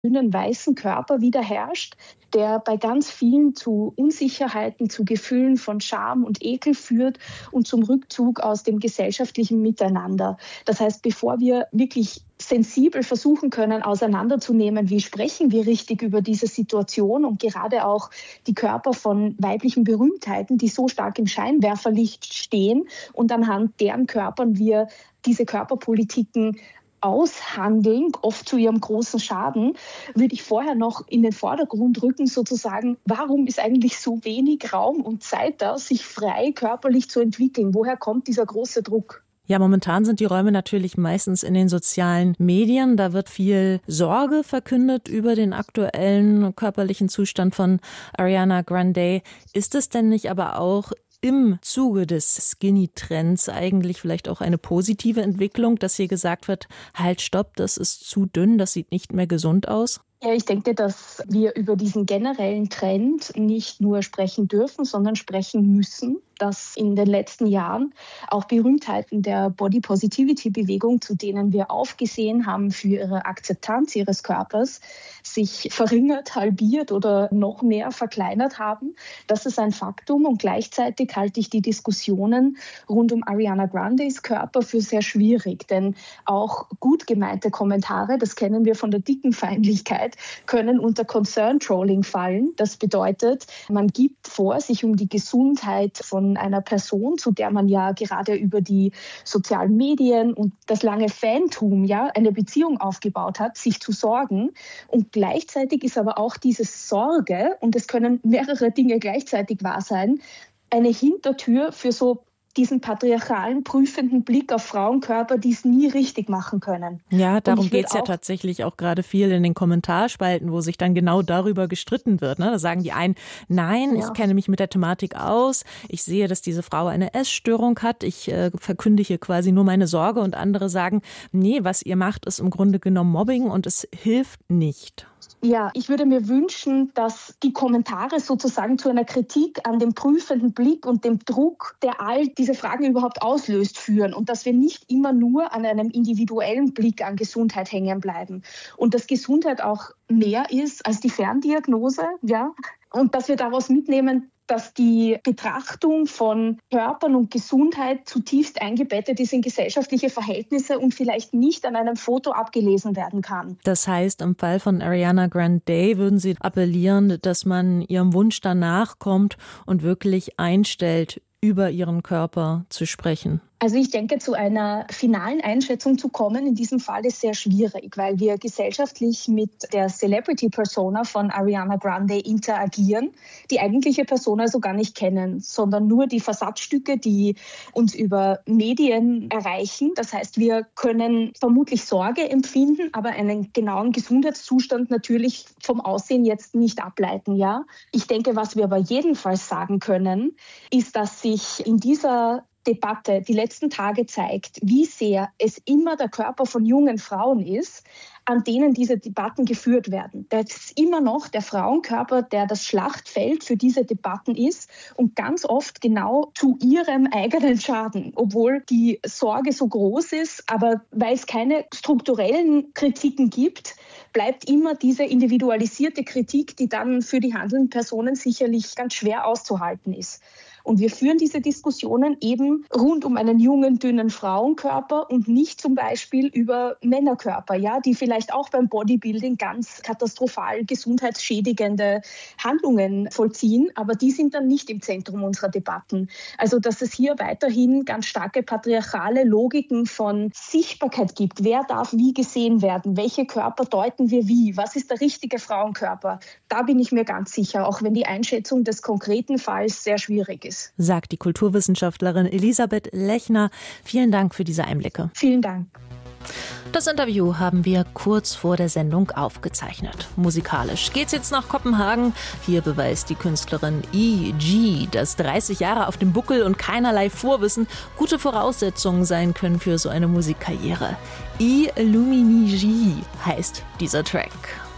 dünnen, weißen Körper wieder herrscht, der bei ganz vielen zu Unsicherheiten, zu Gefühlen von Scham und Ekel führt und zum Rückzug aus dem gesellschaftlichen Miteinander. Das heißt, bevor wir wirklich sensibel versuchen können, auseinanderzunehmen, wie sprechen wir richtig über diese Situation und gerade auch die Körper von weiblichen Berühmtheiten, die so stark im Scheinwerferlicht stehen und anhand deren Körpern wir diese Körperpolitiken aushandeln, oft zu ihrem großen Schaden, würde ich vorher noch in den Vordergrund rücken, sozusagen, warum ist eigentlich so wenig Raum und Zeit da, sich frei körperlich zu entwickeln? Woher kommt dieser große Druck? Ja, momentan sind die Räume natürlich meistens in den sozialen Medien. Da wird viel Sorge verkündet über den aktuellen körperlichen Zustand von Ariana Grande. Ist es denn nicht aber auch im Zuge des Skinny-Trends eigentlich vielleicht auch eine positive Entwicklung, dass hier gesagt wird, halt, stopp, das ist zu dünn, das sieht nicht mehr gesund aus? Ja, ich denke, dass wir über diesen generellen Trend nicht nur sprechen dürfen, sondern sprechen müssen, dass in den letzten Jahren auch Berühmtheiten der Body-Positivity-Bewegung, zu denen wir aufgesehen haben für ihre Akzeptanz ihres Körpers, sich verringert, halbiert oder noch mehr verkleinert haben. Das ist ein Faktum und gleichzeitig halte ich die Diskussionen rund um Ariana Grandes Körper für sehr schwierig, denn auch gut gemeinte Kommentare, das kennen wir von der dicken Feindlichkeit, können unter Concern-Trolling fallen. Das bedeutet, man gibt vor, sich um die Gesundheit von einer Person, zu der man ja gerade über die sozialen Medien und das lange Fantum eine Beziehung aufgebaut hat, sich zu sorgen. Und gleichzeitig ist aber auch diese Sorge, und es können mehrere Dinge gleichzeitig wahr sein, eine Hintertür für so diesen patriarchalen, prüfenden Blick auf Frauenkörper, die es nie richtig machen können. Ja, darum geht es ja tatsächlich auch gerade viel in den Kommentarspalten, wo sich dann genau darüber gestritten wird. Ne? Da sagen die einen, nein, ich kenne mich mit der Thematik aus, ich sehe, dass diese Frau eine Essstörung hat, ich verkünde hier quasi nur meine Sorge, und andere sagen, nee, was ihr macht, ist im Grunde genommen Mobbing und es hilft nicht. Ja, ich würde mir wünschen, dass die Kommentare sozusagen zu einer Kritik an dem prüfenden Blick und dem Druck, der all diese Fragen überhaupt auslöst, führen und dass wir nicht immer nur an einem individuellen Blick an Gesundheit hängen bleiben und dass Gesundheit auch mehr ist als die Ferndiagnose, und dass wir daraus mitnehmen, dass die Betrachtung von Körpern und Gesundheit zutiefst eingebettet ist in gesellschaftliche Verhältnisse und vielleicht nicht an einem Foto abgelesen werden kann. Das heißt, im Fall von Ariana Grande würden Sie appellieren, dass man ihrem Wunsch danach kommt und wirklich einstellt, über ihren Körper zu sprechen? Also ich denke, zu einer finalen Einschätzung zu kommen in diesem Fall ist sehr schwierig, weil wir gesellschaftlich mit der Celebrity-Persona von Ariana Grande interagieren, die eigentliche Person also gar nicht kennen, sondern nur die Versatzstücke, die uns über Medien erreichen. Das heißt, wir können vermutlich Sorge empfinden, aber einen genauen Gesundheitszustand natürlich vom Aussehen jetzt nicht ableiten. Ja? Ich denke, was wir aber jedenfalls sagen können, ist, dass sich in dieser Debatte die letzten Tage zeigt, wie sehr es immer der Körper von jungen Frauen ist, an denen diese Debatten geführt werden. Das ist immer noch der Frauenkörper, der das Schlachtfeld für diese Debatten ist und ganz oft genau zu ihrem eigenen Schaden, obwohl die Sorge so groß ist, aber weil es keine strukturellen Kritiken gibt, bleibt immer diese individualisierte Kritik, die dann für die handelnden Personen sicherlich ganz schwer auszuhalten ist. Und wir führen diese Diskussionen eben rund um einen jungen, dünnen Frauenkörper und nicht zum Beispiel über Männerkörper, die vielleicht auch beim Bodybuilding ganz katastrophal gesundheitsschädigende Handlungen vollziehen, aber die sind dann nicht im Zentrum unserer Debatten. Also dass es hier weiterhin ganz starke patriarchale Logiken von Sichtbarkeit gibt. Wer darf wie gesehen werden? Welche Körper deuten wir wie? Was ist der richtige Frauenkörper? Da bin ich mir ganz sicher, auch wenn die Einschätzung des konkreten Falls sehr schwierig ist. Sagt die Kulturwissenschaftlerin Elisabeth Lechner. Vielen Dank für diese Einblicke. Vielen Dank. Das Interview haben wir kurz vor der Sendung aufgezeichnet. Musikalisch geht's jetzt nach Kopenhagen. Hier beweist die Künstlerin E.G., dass 30 Jahre auf dem Buckel und keinerlei Vorwissen gute Voraussetzungen sein können für so eine Musikkarriere. Illumini G heißt dieser Track.